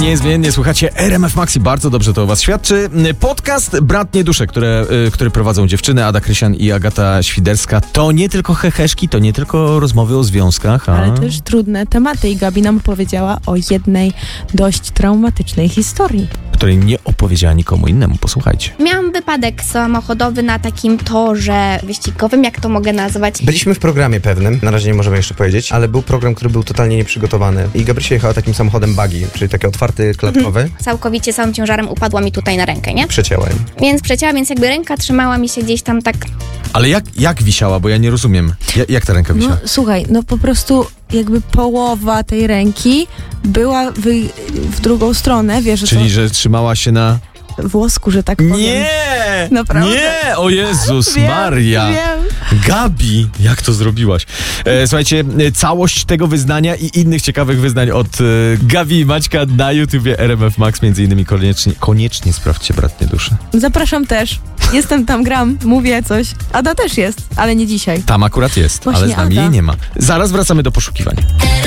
niezmiennie słuchacie RMF Max i bardzo dobrze to o was świadczy. Podcast Bratnie Dusze, który prowadzą dziewczyny Ada Krysian i Agata Świderska. To nie tylko heheszki, to nie tylko rozmowy o związkach. Ale też trudne tematy i Gabi nam opowiedziała o jednej dość traumatycznej historii. Której nie opowiedziała nikomu innemu. Posłuchajcie. Miałam wypadek samochodowy na takim torze wyścigowym, jak to mogę nazwać. Byliśmy w programie pewnym, na razie nie możemy jeszcze powiedzieć, ale był program, który był totalnie nieprzygotowany i Gabrysia jechała takim samochodem buggy, czyli taki otwarty, klatkowy. Całkowicie całym ciężarem upadła mi tutaj na rękę, nie? Przecięła im. Więc jakby ręka trzymała mi się gdzieś tam tak... Ale jak wisiała? Bo ja nie rozumiem. Jak ta ręka wisiała? No słuchaj, no po prostu jakby połowa tej ręki była w drugą stronę, wiesz, Czyli, że trzymała się na... włosku, że tak powiem. Nie! Naprawdę? Nie! O Jezus Wiem, Maria! wiem. Gabi, jak to zrobiłaś? Słuchajcie, całość tego wyznania i innych ciekawych wyznań od Gabi i Maćka na YouTubie RMF Max, między innymi koniecznie sprawdźcie Bratnie Dusze. Zapraszam też. Jestem tam, gram, mówię coś. Ada też jest, ale nie dzisiaj. Tam akurat jest, Właśnie ale z nami Ada. jej nie ma. Zaraz wracamy do poszukiwań.